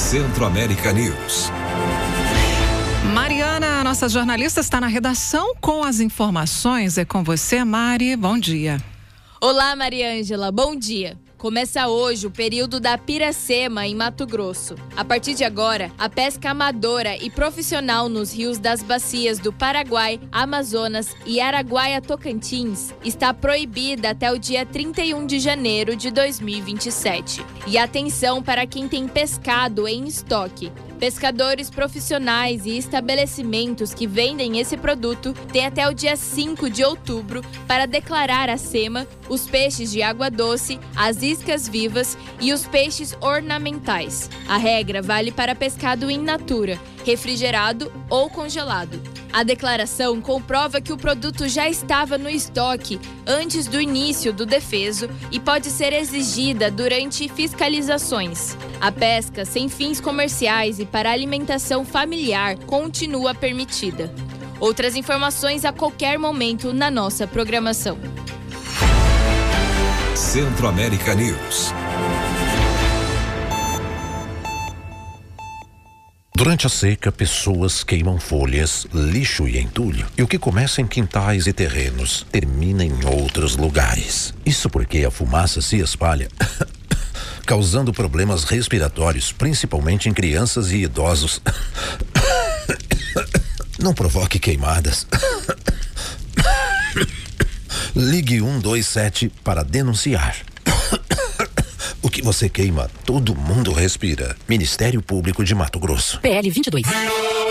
Centro-América News. Mariana, nossa jornalista, está na redação com as informações. É com você, Mari. Bom dia. Olá, Mariângela. Bom dia. Começa hoje o período da Piracema, em Mato Grosso. A partir de agora, a pesca amadora e profissional nos rios das bacias do Paraguai, Amazonas e Araguaia-Tocantins está proibida até o dia 31 de janeiro de 2027. E atenção para quem tem pescado em estoque. Pescadores profissionais e estabelecimentos que vendem esse produto têm até o dia 5 de outubro para declarar a SEMA os peixes de água doce, as iscas vivas e os peixes ornamentais. A regra vale para pescado in natura, refrigerado ou congelado. A declaração comprova que o produto já estava no estoque antes do início do defeso e pode ser exigida durante fiscalizações. A pesca sem fins comerciais e para alimentação familiar continua permitida. Outras informações a qualquer momento na nossa programação. Centro-América News. Durante a seca, pessoas queimam folhas, lixo e entulho. E o que começa em quintais e terrenos termina em outros lugares. Isso porque a fumaça se espalha, causando problemas respiratórios, principalmente em crianças e idosos. Não provoque queimadas. Ligue 127 para denunciar. O que você queima, todo mundo respira. Ministério Público de Mato Grosso. PL 22.